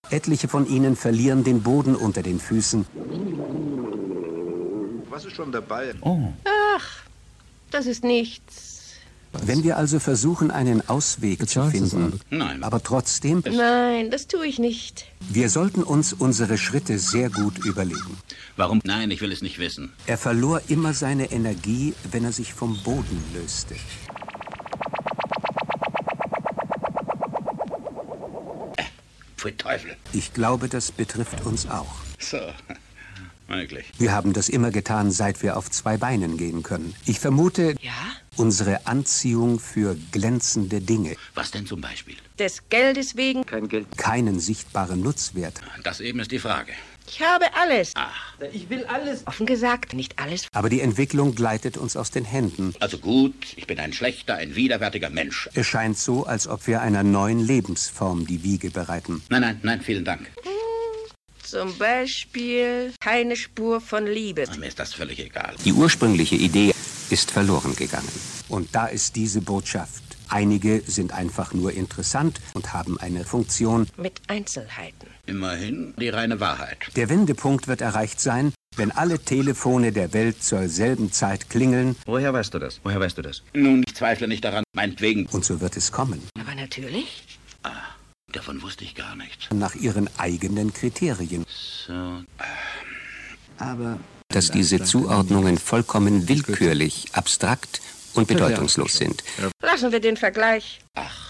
Etliche von ihnen verlieren den Boden unter den Füßen. Was ist schon dabei? Oh. Ach, das ist nichts. Wenn wir also versuchen, einen Ausweg zu finden, Nein. aber trotzdem, Nein, das tue ich nicht. wir sollten uns unsere Schritte sehr gut überlegen. Warum? Nein, ich will es nicht wissen. Er verlor immer seine Energie, wenn er sich vom Boden löste. Pfui Teufel. Ich glaube, das betrifft uns auch. So, möglich. Wir haben das immer getan, seit wir auf zwei Beinen gehen können. Ich vermute, Ja? unsere Anziehung für glänzende Dinge, Was denn zum Beispiel? Des Geldes wegen. Kein Geld. keinen sichtbaren Nutzwert. Das eben ist die Frage. Ich habe alles. Ich will alles. Offen gesagt, nicht alles. Aber die Entwicklung gleitet uns aus den Händen. Also gut, ich bin ein schlechter, ein widerwärtiger Mensch. Es scheint so, als ob wir einer neuen Lebensform die Wiege bereiten. Nein, vielen Dank. Zum Beispiel keine Spur von Liebe. Mir ist das völlig egal. Die ursprüngliche Idee ist verloren gegangen. Und da ist diese Botschaft. Einige sind einfach nur interessant und haben eine Funktion. Mit Einzelheiten. Immerhin die reine Wahrheit. Der Wendepunkt wird erreicht sein, wenn alle Telefone der Welt zur selben Zeit klingeln. Woher weißt du das? Nun, ich zweifle nicht daran, meinetwegen. Und so wird es kommen. Aber natürlich. Davon wusste ich gar nichts. Nach ihren eigenen Kriterien. So, Aber dass diese Zuordnungen vollkommen willkürlich, abstrakt und bedeutungslos sind. Lassen wir den Vergleich.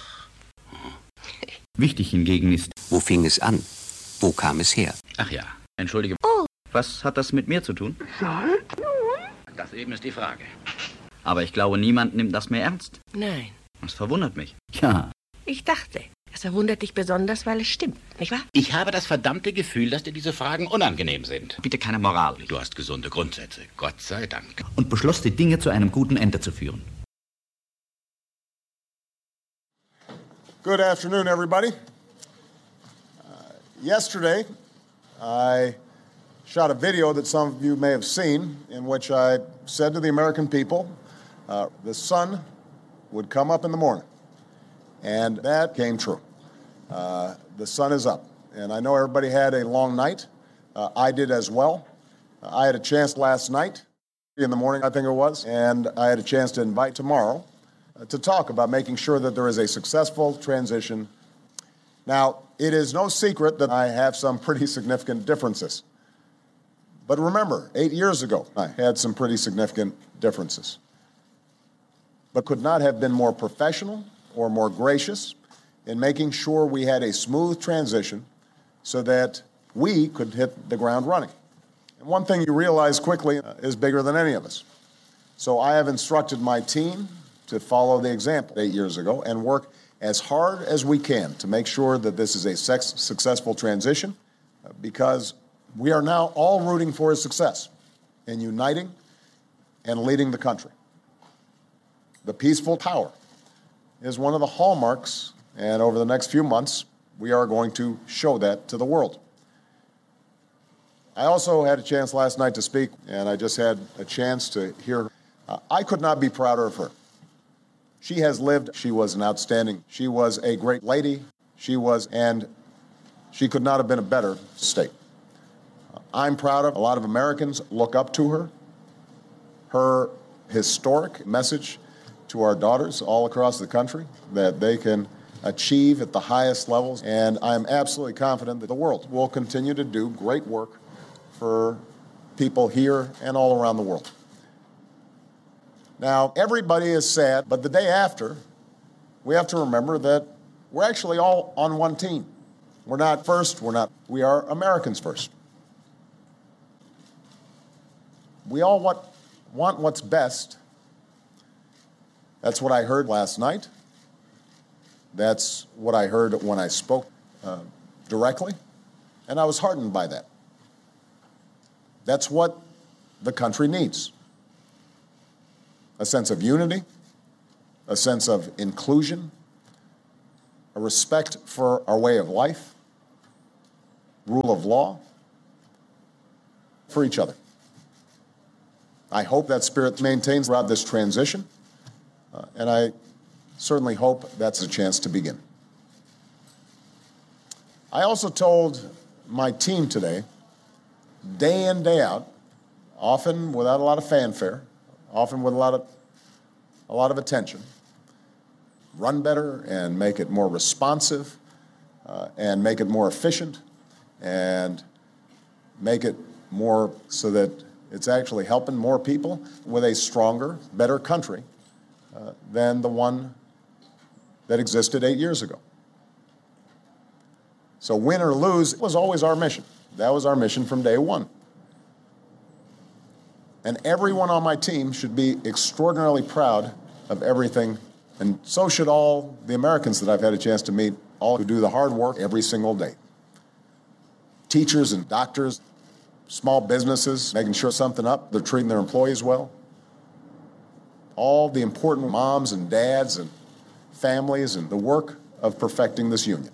Wichtig hingegen ist, Wo fing es an? Wo kam es her? ach ja, entschuldige. was hat das mit mir zu tun? Das eben ist die Frage. Aber ich glaube, niemand nimmt das mehr ernst. Nein. Das verwundert mich. Ja. Ich dachte, es verwundert dich besonders, weil es stimmt, nicht wahr? Ich habe das verdammte Gefühl, dass dir diese Fragen unangenehm sind. Bitte keine Moral. Du hast gesunde Grundsätze, Gott sei Dank. Und beschloss, die Dinge zu einem guten Ende zu führen. Good afternoon, everybody. Yesterday, I shot a video that some of you may have seen in which I said to the American people, the sun would come up in the morning. And that came true. The sun is up. And I know everybody had a long night. I did as well. I had a chance last night, in the morning, I think it was, and I had a chance to invite tomorrow to talk about making sure that there is a successful transition. Now, it is no secret that I have some pretty significant differences. But remember, 8 years ago, I had some pretty significant differences, but could not have been more professional or more gracious in making sure we had a smooth transition so that we could hit the ground running. And one thing you realize quickly is bigger than any of us. So I have instructed my team to follow the example 8 years ago and work as hard as we can to make sure that this is a successful transition, because we are now all rooting for his success in uniting and leading the country. The peaceful power is one of the hallmarks, and over the next few months, we are going to show that to the world. I also had a chance last night to speak, and I just had a chance to hear her. I could not be prouder of her. She has lived, she was an outstanding, she was a great lady, and she could not have been a better state. I'm proud of, a lot of Americans look up to her. Her historic message to our daughters all across the country that they can achieve at the highest levels, and I'm absolutely confident that the world will continue to do great work for people here and all around the world. Now, everybody is sad, but the day after, we have to remember that we're actually all on one team. We're not first, we are Americans first. We all want what's best. That's what I heard last night. That's what I heard when I spoke directly, and I was heartened by that. That's what the country needs. A sense of unity, a sense of inclusion, a respect for our way of life, rule of law, for each other. I hope that spirit maintains throughout this transition, and I certainly hope that's a chance to begin. I also told my team today, day in, day out, often without a lot of fanfare, often with a lot of attention, run better and make it more responsive and make it more efficient and make it more so that it's actually helping more people with a stronger, better country than the one that existed 8 years ago. So win or lose was always our mission. That was our mission from day one. And everyone on my team should be extraordinarily proud of everything, and so should all the Americans that I've had a chance to meet, all who do the hard work every single day. Teachers and doctors, small businesses, making sure something up, they're treating their employees well. All the important moms and dads and families and the work of perfecting this union.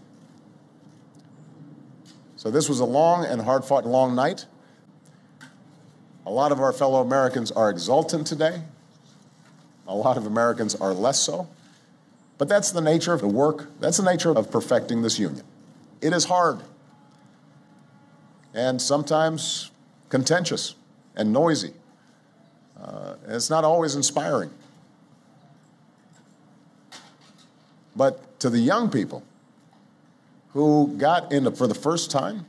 So this was a long and hard-fought long night. A lot of our fellow Americans are exultant today. A lot of Americans are less so. But that's the nature of the work. That's the nature of perfecting this union. It is hard and sometimes contentious and noisy. It's not always inspiring. But to the young people who got into for the first time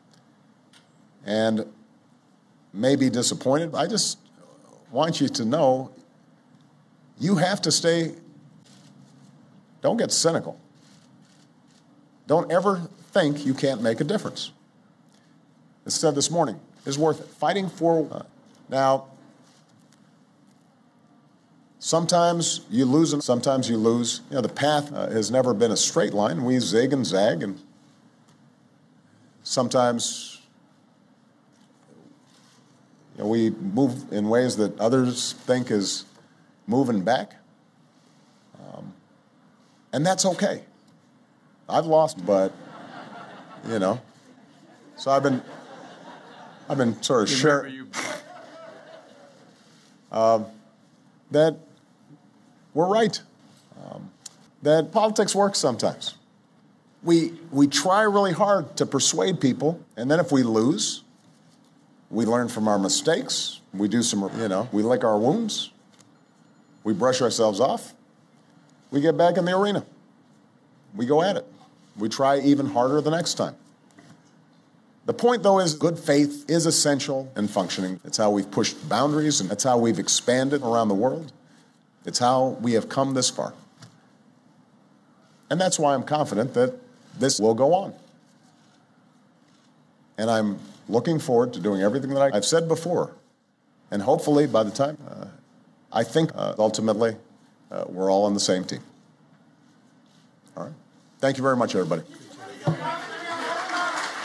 and may be disappointed, I just want you to know you have to stay, don't get cynical. Don't ever think you can't make a difference. As I said this morning, it's worth it. Fighting for, now, sometimes you lose and sometimes you lose. You know, the path has never been a straight line. We zig and zag, and sometimes we move in ways that others think is moving back. And that's okay. I've lost, but, so I've been sort of sharing that we're right, that politics works sometimes. We try really hard to persuade people, and then if we lose, we learn from our mistakes. We do some, we lick our wounds. We brush ourselves off. We get back in the arena. We go at it. We try even harder the next time. The point, though, is good faith is essential in functioning. It's how we've pushed boundaries, and that's how we've expanded around the world. It's how we have come this far. And that's why I'm confident that this will go on. And I'm looking forward to doing everything that I've said before. And hopefully, by the time, I think ultimately, we're all on the same team. All right. Thank you very much, everybody.